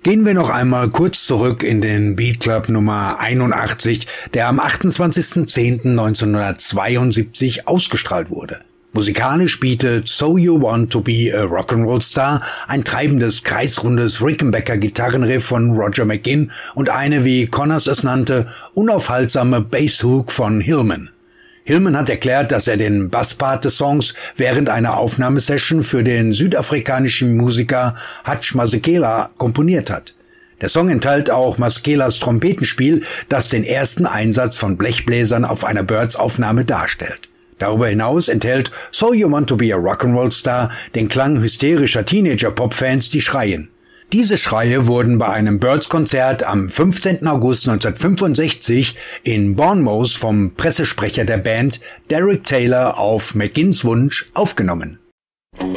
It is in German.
Gehen wir noch einmal kurz zurück in den Beat Club Nummer 81, der am 28.10.1972 ausgestrahlt wurde. Musikalisch bietet So You Want to Be a Rock'n'Roll Star ein treibendes, kreisrundes Rickenbacker-Gitarrenriff von Roger McGuinn und eine, wie Connors es nannte, unaufhaltsame Basshook von Hillman. Hillman hat erklärt, dass er den Basspart des Songs während einer Aufnahmesession für den südafrikanischen Musiker Hutch Masekela komponiert hat. Der Song enthält auch Masekelas Trompetenspiel, das den ersten Einsatz von Blechbläsern auf einer Byrds-Aufnahme darstellt. Darüber hinaus enthält So You Want to Be a Rock'n'Roll Star den Klang hysterischer Teenager-Pop-Fans, die schreien. Diese Schreie wurden bei einem Byrds-Konzert am 15. August 1965 in Bournemouth vom Pressesprecher der Band, Derek Taylor, auf McGuinns Wunsch aufgenommen.